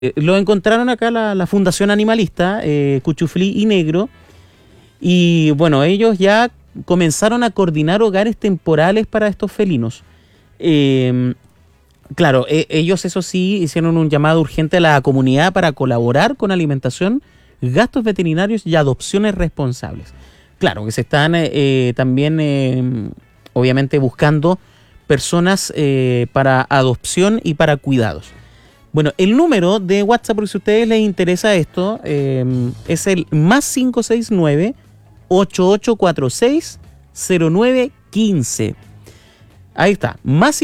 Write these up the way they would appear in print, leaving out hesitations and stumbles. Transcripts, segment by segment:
Lo encontraron acá la Fundación Animalista, Cuchuflí y Negro, y bueno, ellos ya comenzaron a coordinar hogares temporales para estos felinos. Claro, ellos eso sí hicieron un llamado urgente a la comunidad para colaborar con alimentación, gastos veterinarios y adopciones responsables. Claro, que se están también obviamente buscando personas para adopción y para cuidados. Bueno, el número de WhatsApp, por si a ustedes les interesa esto, es el más 569-8846-0915. Ahí está, más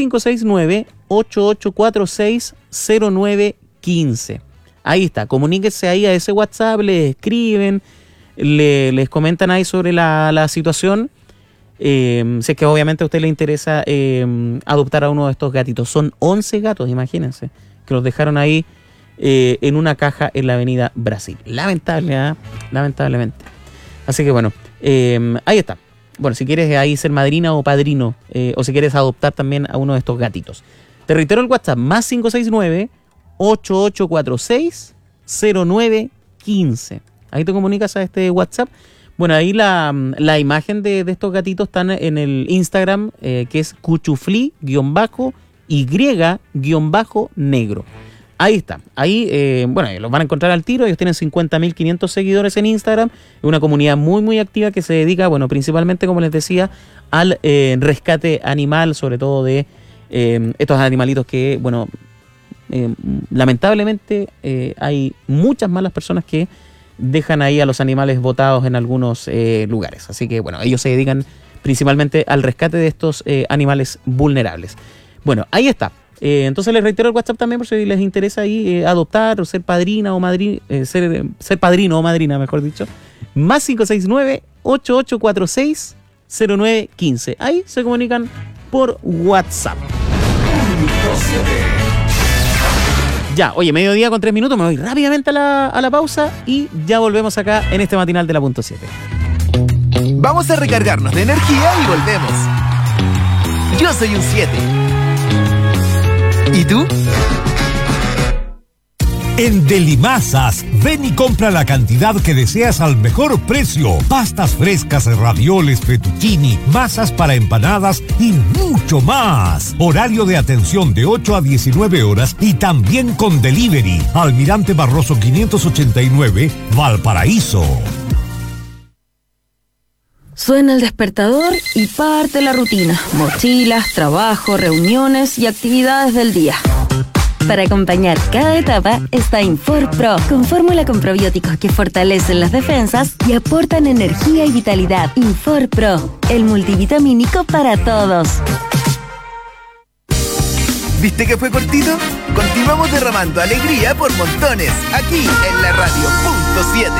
569-8846-0915. Ahí está, comuníquense ahí a ese WhatsApp, les escriben, les comentan ahí sobre la situación. Si es que obviamente a usted le interesa adoptar a uno de estos gatitos. Son 11 gatos, imagínense, que los dejaron ahí en una caja en la avenida Brasil. Lamentable, lamentablemente. Así que bueno, ahí está. Bueno, si quieres ahí ser madrina o padrino, o si quieres adoptar también a uno de estos gatitos. Te reitero el WhatsApp, más 569-8846-0915. Ahí te comunicas a este WhatsApp. Bueno, ahí la imagen de estos gatitos están en el Instagram, que es cuchuflí-y-negro. Ahí está. Ahí, bueno, los van a encontrar al tiro. Ellos tienen 50.500 seguidores en Instagram. Es una comunidad muy, muy activa que se dedica, bueno, principalmente, como les decía, al rescate animal, sobre todo de estos animalitos que, bueno, lamentablemente hay muchas malas personas que dejan ahí a los animales botados en algunos lugares. Así que, bueno, ellos se dedican principalmente al rescate de estos animales vulnerables. Bueno, ahí está. Entonces les reitero el WhatsApp también por si les interesa ahí adoptar o ser padrina o madrina, ser padrino o madrina, mejor dicho. Más 569-8846-0915. Ahí se comunican por WhatsApp. Ya, oye, 12:03, me voy rápidamente a la pausa y ya volvemos acá en este matinal de la Punto 7. Vamos a recargarnos de energía y volvemos. Yo soy un 7. ¿Y tú? En Delimasas, ven y compra la cantidad que deseas al mejor precio. Pastas frescas, ravioles, fettuccini, masas para empanadas y mucho más. Horario de atención de 8 a 19 horas y también con delivery. Almirante Barroso 589, Valparaíso. Suena el despertador y parte la rutina. Mochilas, trabajo, reuniones y actividades del día. Para acompañar cada etapa está Infor Pro, con fórmula con probióticos que fortalecen las defensas y aportan energía y vitalidad. Infor Pro, el multivitamínico para todos. ¿Viste que fue cortito? Continuamos derramando alegría por montones, aquí en la Radio Punto 7.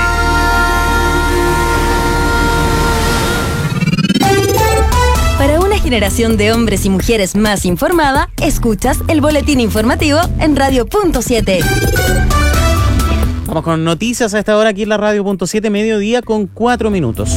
Para una generación de hombres y mujeres más informada, escuchas el boletín informativo en Radio Punto 7. Vamos con noticias a esta hora aquí en la Radio Punto 7, mediodía con 4 minutos.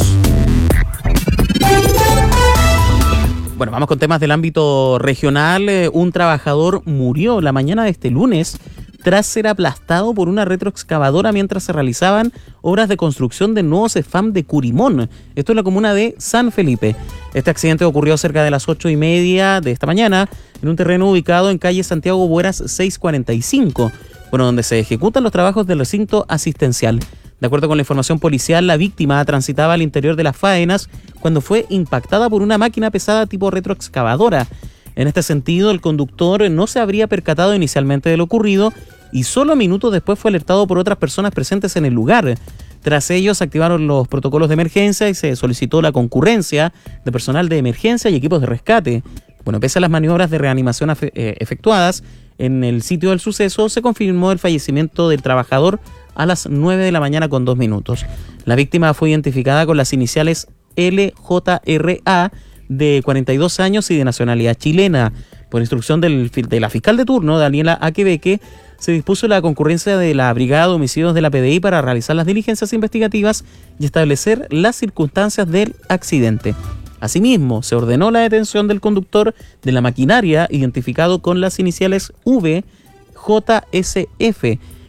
Bueno, vamos con temas del ámbito regional. Un trabajador murió la mañana de este lunes tras ser aplastado por una retroexcavadora mientras se realizaban obras de construcción del nuevo CEFAM de Curimón. Esto es la comuna de San Felipe. Este accidente ocurrió cerca de las 8:30 de esta mañana en un terreno ubicado en calle Santiago Bueras 645, bueno, donde se ejecutan los trabajos del recinto asistencial. De acuerdo con la información policial, la víctima transitaba al interior de las faenas cuando fue impactada por una máquina pesada tipo retroexcavadora. En este sentido, el conductor no se habría percatado inicialmente de lo ocurrido y solo minutos después fue alertado por otras personas presentes en el lugar. Tras ello, se activaron los protocolos de emergencia y se solicitó la concurrencia de personal de emergencia y equipos de rescate. Bueno, pese a las maniobras de reanimación efectuadas en el sitio del suceso, se confirmó el fallecimiento del trabajador a las 9:02 a.m. La víctima fue identificada con las iniciales LJRA, de 42 años y de nacionalidad chilena. Por instrucción de la fiscal de turno, Daniela Aquebeque, se dispuso la concurrencia de la Brigada de Homicidios de la PDI para realizar las diligencias investigativas y establecer las circunstancias del accidente. Asimismo, se ordenó la detención del conductor de la maquinaria, identificado con las iniciales VJSF,